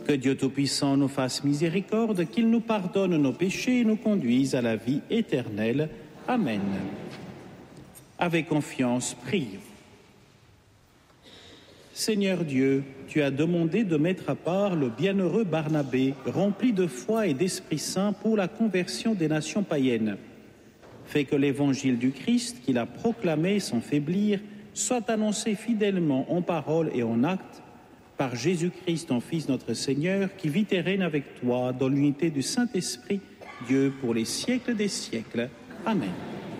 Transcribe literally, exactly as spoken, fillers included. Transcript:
Que Dieu Tout-Puissant nous fasse miséricorde, qu'il nous pardonne nos péchés et nous conduise à la vie éternelle. Amen. Avec confiance, prions. Seigneur Dieu, tu as demandé de mettre à part le bienheureux Barnabé, rempli de foi et d'Esprit Saint pour la conversion des nations païennes. Fais que l'évangile du Christ, qu'il a proclamé sans faiblir, soit annoncé fidèlement en parole et en acte, par Jésus-Christ, ton Fils, notre Seigneur, qui vit et règne avec toi dans l'unité du Saint-Esprit, Dieu pour les siècles des siècles. Amen.